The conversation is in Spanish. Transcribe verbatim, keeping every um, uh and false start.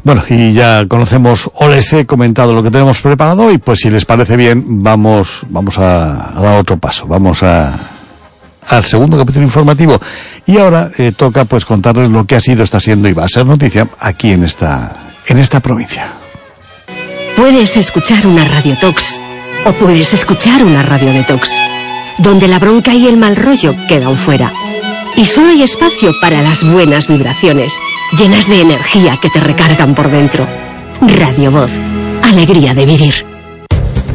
Bueno, y ya conocemos o les he comentado lo que tenemos preparado y pues si les parece bien vamos vamos a, a dar otro paso, vamos a al segundo capítulo informativo y ahora eh, toca pues contarles lo que ha sido, está siendo y va a ser noticia aquí en esta en esta provincia. Puedes escuchar una Radio Tox o puedes escuchar una Radio Detox, donde la bronca y el mal rollo quedan fuera. Y solo hay espacio para las buenas vibraciones, llenas de energía que te recargan por dentro. Radio Voz, alegría de vivir.